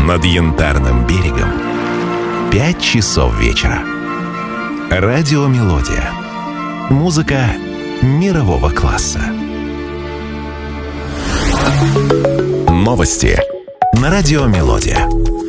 Над Янтарным берегом 5 часов вечера. Радиомелодия. Музыка мирового класса. Новости на Радиомелодия.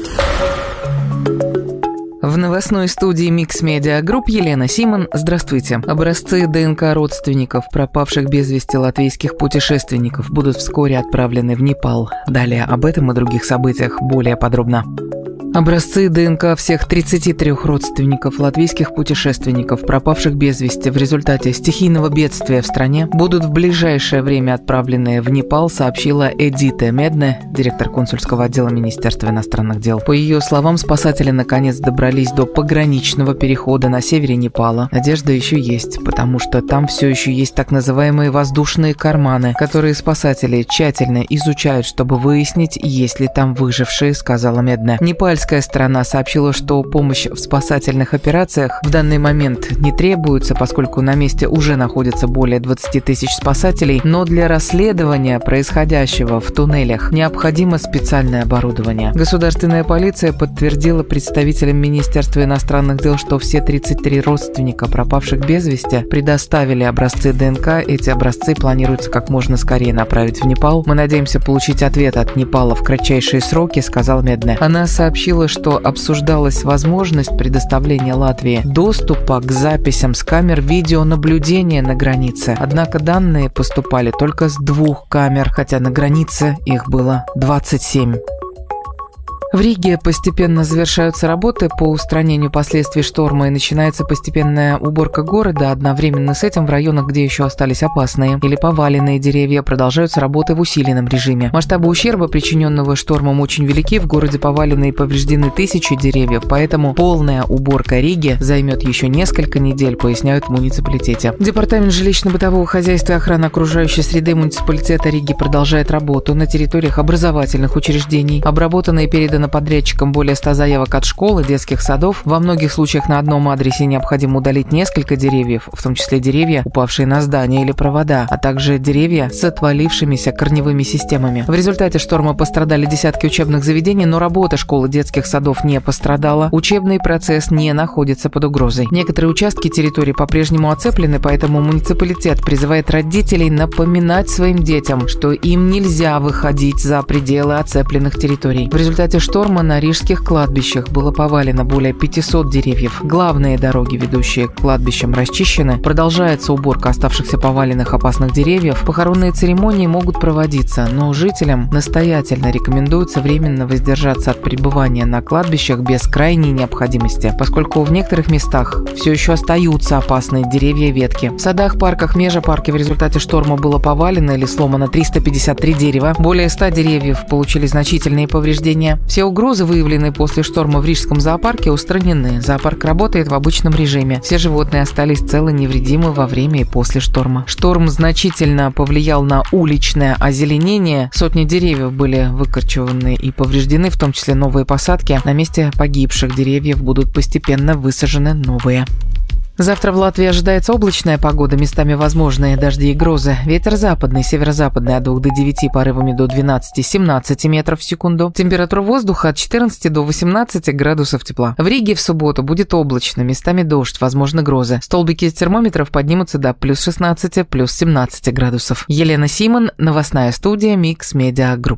В новостной студии Mix Media Group Елена Симон. Здравствуйте. Образцы ДНК родственников пропавших без вести латвийских путешественников будут вскоре отправлены в Непал. Далее об этом и других событиях более подробно. Образцы ДНК всех 33 родственников латвийских путешественников, пропавших без вести в результате стихийного бедствия в стране, будут в ближайшее время отправлены в Непал, сообщила Эдита Медне, директор консульского отдела Министерства иностранных дел. По ее словам, спасатели наконец добрались до пограничного перехода на севере Непала. Надежда еще есть, потому что там все еще есть так называемые воздушные карманы, которые спасатели тщательно изучают, чтобы выяснить, есть ли там выжившие, сказала Медне. Непальская сторона сообщила, что помощь в спасательных операциях в данный момент не требуется, поскольку на месте уже находится более 20 тысяч спасателей, но для расследования происходящего в туннелях необходимо специальное оборудование. Государственная полиция подтвердила представителям Министерства иностранных дел, что все 33 родственника пропавших без вести предоставили образцы ДНК. Эти образцы планируется как можно скорее направить в Непал. Мы надеемся получить ответ от Непала в кратчайшие сроки, сказал Медне. Она сообщила, что обсуждалась возможность предоставления Латвии доступа к записям с камер видеонаблюдения на границе. Однако данные поступали только с 2 камер, хотя на границе их было 27. В Риге постепенно завершаются работы по устранению последствий шторма и начинается постепенная уборка города. Одновременно с этим в районах, где еще остались опасные или поваленные деревья, продолжаются работы в усиленном режиме. Масштабы ущерба, причиненного штормом, очень велики. В городе повалены и повреждены тысячи деревьев, поэтому полная уборка Риги займет еще несколько недель, поясняют в муниципалитете. Департамент жилищно-бытового хозяйства и охраны окружающей среды муниципалитета Риги продолжает работу на территориях образовательных учреждений. Обработано и передано подрядчикам более 100 заявок от школ и детских садов. Во многих случаях на одном адресе необходимо удалить несколько деревьев, в том числе деревья, упавшие на здания или провода, а также деревья с отвалившимися корневыми системами. В результате шторма пострадали десятки учебных заведений, но работа школ и детских садов не пострадала. Учебный процесс не находится под угрозой. Некоторые участки территории по-прежнему оцеплены, поэтому муниципалитет призывает родителей напоминать своим детям, что им нельзя выходить за пределы оцепленных территорий. В результате шторма на рижских кладбищах было повалено более 500 деревьев. Главные дороги, ведущие к кладбищам, расчищены. Продолжается уборка оставшихся поваленных опасных деревьев. Похоронные церемонии могут проводиться, но жителям настоятельно рекомендуется временно воздержаться от пребывания на кладбищах без крайней необходимости, поскольку в некоторых местах все еще остаются опасные деревья и ветки. В садах, парках, межапарке в результате шторма было повалено или сломано 353 дерева. Более 100 деревьев получили значительные повреждения. Все угрозы, выявленные после шторма в Рижском зоопарке, устранены. Зоопарк работает в обычном режиме. Все животные остались целы и невредимы во время и после шторма. Шторм значительно повлиял на уличное озеленение. Сотни деревьев были выкорчеваны и повреждены, в том числе новые посадки. На месте погибших деревьев будут постепенно высажены новые. Завтра в Латвии ожидается облачная погода, местами возможные дожди и грозы. Ветер западный, северо-западный от 2 до 9, порывами до 12-17 метров в секунду. Температура воздуха от 14 до 18 градусов тепла. В Риге в субботу будет облачно, местами дождь, возможны грозы. Столбики термометров поднимутся до плюс 16, плюс 17 градусов. Елена Симон, новостная студия Mix Media Group.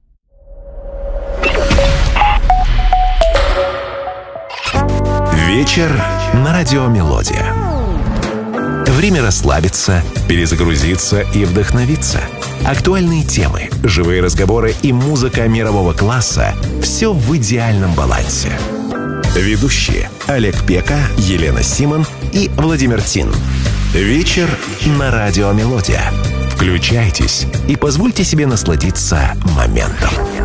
Вечер на Радиомелодия. Время расслабиться, перезагрузиться и вдохновиться. Актуальные темы, живые разговоры и музыка мирового класса – все в идеальном балансе. Ведущие Олег Пека, Елена Симон и Владимир Тин. Вечер на Радиомелодия. Включайтесь и позвольте себе насладиться моментом.